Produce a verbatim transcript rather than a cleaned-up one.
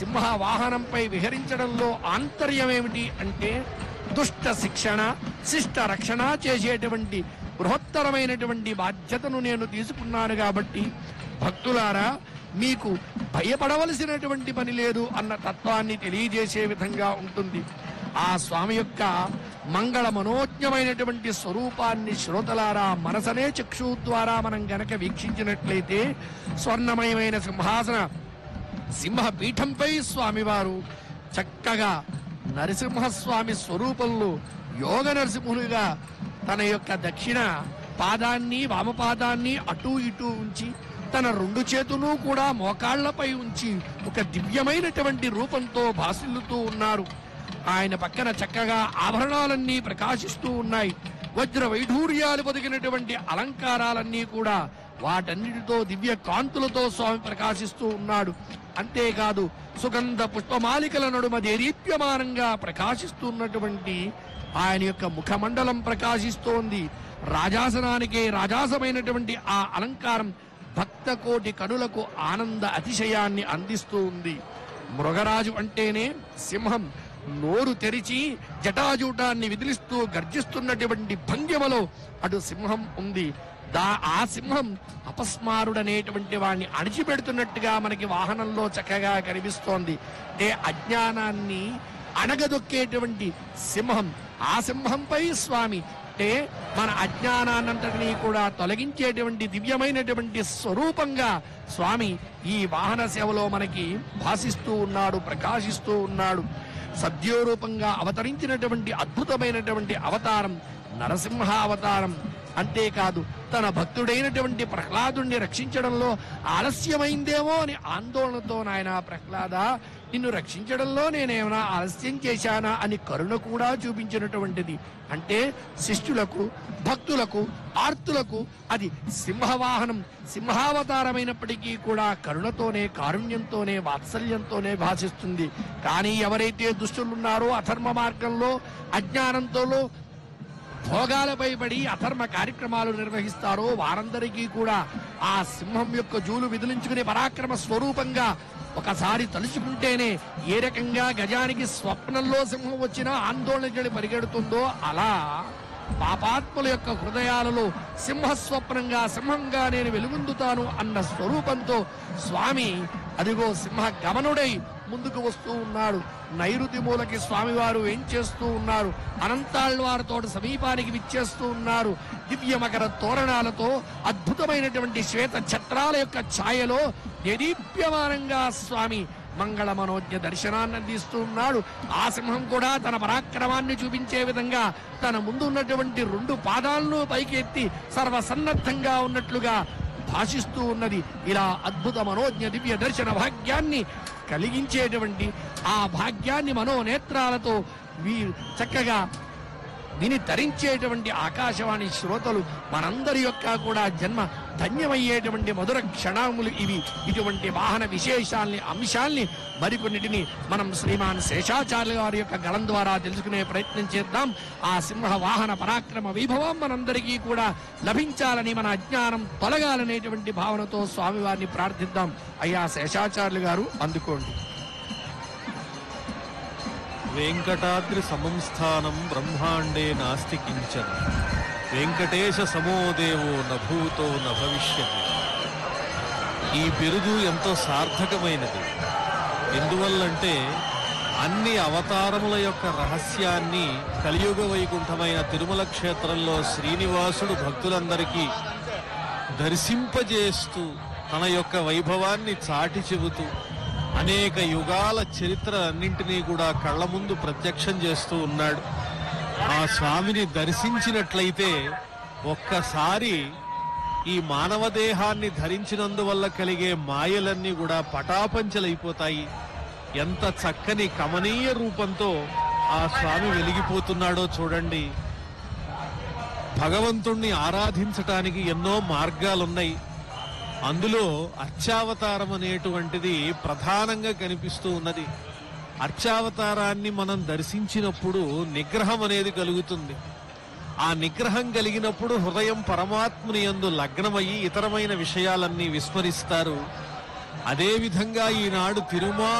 సింహ వాహనంపై విహరించడంలో ఆంతర్యమేమిటి అంటే దుష్ట శిక్షణ శిష్ట రక్షణ చేసేటువంటి బృహత్తరమైనటువంటి బాధ్యతను నేను తీసుకున్నాను కాబట్టి భక్తులారా మీకు భయపడవలసినటువంటి పని లేదు అన్న తత్వాన్ని తెలియజేసే విధంగా ఉంటుంది. ఆ స్వామి యొక్క మంగళ మనోజ్ఞమైనటువంటి స్వరూపాన్ని శ్రోతలారా మనసనే చక్షు ద్వారా మనం గనక వీక్షించినట్లయితే స్వర్ణమయమైన సింహాసన సింహపీఠంపై స్వామివారు చక్కగా నరసింహస్వామి స్వరూపంలో యోగ నరసింహులుగా తన యొక్క దక్షిణ పాదాన్ని వామపాదాన్ని అటూ ఇటూ ఉంచి తన రెండు చేతులు కూడా మోకాళ్లపై ఉంచి ఒక దివ్యమైనటువంటి రూపంతో భాసిల్లుతూ ఉన్నారు. ఆయన పక్కన చక్కగా ఆభరణాలన్నీ ప్రకాశిస్తూ ఉన్నాయి. వజ్ర వైఢూర్యాలు పొదిగినటువంటి అలంకారాలన్నీ కూడా వాటన్నిటితో దివ్య కాంతులతో స్వామి ప్రకాశిస్తూ ఉన్నాడు. అంతేకాదు సుగంధ పుష్పమాలికల నడుమ దేదీప్యమానంగా ప్రకాశిస్తున్నటువంటి ఆయన యొక్క ముఖమండలం ప్రకాశిస్తోంది. రాజాసనానికే రాజాసమైనటువంటి ఆ అలంకారం భక్త కోటి కనులకు ఆనంద అతిశయాన్ని అందిస్తూ ఉంది. మృగరాజు అంటేనే సింహం నోరు తెరిచి జటాజూటాన్ని విదిలిస్తూ గర్జిస్తున్నటువంటి భంగిమలో అటు సింహం ఉంది. దా ఆ సింహం అపస్మారుడనేటువంటి వాడిని అణిచిపెడుతున్నట్టుగా మనకి వాహనంలో చక్కగా కనిపిస్తోంది. అంటే అజ్ఞానాన్ని అణగదొక్కేటువంటి సింహం. ఆ సింహంపై స్వామి అంటే మన అజ్ఞానాన్నంతటినీ కూడా తొలగించేటువంటి దివ్యమైనటువంటి స్వరూపంగా స్వామి ఈ వాహన సేవలో మనకి భాసిస్తూ ఉన్నాడు, ప్రకాశిస్తూ ఉన్నాడు. సద్యోరూపంగా అవతరించినటువంటి అద్భుతమైనటువంటి అవతారం నరసింహ అవతారం. అంతేకాదు తన భక్తుడైనటువంటి ప్రహ్లాదుణ్ణి రక్షించడంలో ఆలస్యమైందేమో అని ఆందోళనతో నాయన ప్రహ్లాద నిన్ను రక్షించడంలో నేనేమైనా ఆలస్యం చేశానా అని కరుణ కూడా చూపించినటువంటిది. అంటే శిష్యులకు భక్తులకు ఆర్తులకు అది సింహవాహనం సింహావతారమైనప్పటికీ కూడా కరుణతోనే కారుణ్యంతోనే వాత్సల్యంతోనే భాషిస్తుంది. కానీ ఎవరైతే దుష్టులున్నారో అధర్మ మార్గంలో అజ్ఞానంతో భోగాలపై పడి అధర్మ కార్యక్రమాలు నిర్వహిస్తారో వారందరికీ కూడా ఆ సింహం యొక్క జూలు విదిలించుకునే పరాక్రమ స్వరూపంగా ఒకసారి తలుచుకుంటేనే ఏ రకంగా గజానికి స్వప్నంలో సింహం వచ్చినా ఆందోళన చెడి పరిగెడుతుందో అలా పాపాత్ముల యొక్క హృదయాలలో సింహస్వప్నంగా సింహంగా నేను వెలుగొందుతాను అన్న స్వరూపంతో స్వామి అదిగో సింహ గమనుడై ముందుకు వస్తూ ఉన్నాడు. నైరుతి మూలకి స్వామివారు ఏం చేస్తూ ఉన్నారు? అనంతాళ్వారితో సమీపానికి విచ్చేస్తూ ఉన్నారు. దివ్య మకర తోరణాలతో అద్భుతమైనటువంటి శ్వేత ఛత్రాల యొక్క ఛాయలో దేదీప్యమానంగా స్వామి మంగళ మనోజ్ఞ దర్శనాన్ని అందిస్తూ ఉన్నాడు. ఆ సింహం కూడా తన పరాక్రమాన్ని చూపించే విధంగా తన ముందు ఉన్నటువంటి రెండు పాదాలను పైకి ఎత్తి సర్వసన్నద్ధంగా ఉన్నట్లుగా భాషిస్తూ ఉన్నది. ఇలా అద్భుత మనోజ్ఞ దివ్య దర్శన భాగ్యాన్ని కలిగించేటువంటి ఆ భాగ్యాన్ని మనోనేత్రాలతో వీ చక్కగా విని ధరించేటువంటి ఆకాశవాణి శ్రోతలు మనందరి యొక్క కూడా జన్మ ధన్యమయ్యేటువంటి మధుర క్షణములు ఇవి. ఇటువంటి వాహన విశేషాల్ని అంశాల్ని మరికొన్నిటిని మనం శ్రీమాన్ శేషాచార్య గారి యొక్క గళం ద్వారా తెలుసుకునే ప్రయత్నం చేద్దాం. ఆ సింహ వాహన పరాక్రమ వైభవం మనందరికీ కూడా లభించాలని, మన అజ్ఞానం తొలగాలనేటువంటి భావనతో స్వామివారిని ప్రార్థిద్దాం. అయ్యా శేషాచార్యులు గారు అందుకోండి. వెంకటాద్రి సమం స్థానం బ్రహ్మాండే నాస్తి కించన వెంకటేశ సమోదేవో నభూతో నభవిష్యతి. ఈ బిరుదు ఎంతో సార్థకమైనది. ఎందువల్లంటే అన్ని అవతారముల యొక్క రహస్యాన్ని కలియుగ వైకుంఠమైన తిరుమల క్షేత్రంలో శ్రీనివాసుడు భక్తులందరికీ దర్శింపజేస్తూ తన యొక్క వైభవాన్ని చాటి చెబుతూ అనేక యుగాల చరిత్ర అన్నింటినీ కూడా కళ్ళ ముందు ప్రత్యక్షం చేస్తూ ఉన్నాడు. ఆ స్వామిని దర్శించినట్లయితే ఒక్కసారి ఈ మానవ దేహాన్ని ధరించినందువల్ల కలిగే మాయలన్నీ కూడా పటాపంచలైపోతాయి. ఎంత చక్కని కమనీయ రూపంతో ఆ స్వామి వెలిగిపోతున్నాడో చూడండి. భగవంతుణ్ణి ఆరాధించటానికి ఎన్నో మార్గాలున్నాయి. అందులో అర్చావతారం అనేటువంటిది ప్రధానంగా కనిపిస్తూ ఉన్నది. అర్చావతారాన్ని మనం దర్శించినప్పుడు నిగ్రహం అనేది కలుగుతుంది. ఆ నిగ్రహం కలిగినప్పుడు హృదయం పరమాత్ముని యందు లగ్నమయ్యి ఇతరమైన విషయాలన్నీ విస్మరిస్తారు. అదేవిధంగా ఈనాడు తిరుమల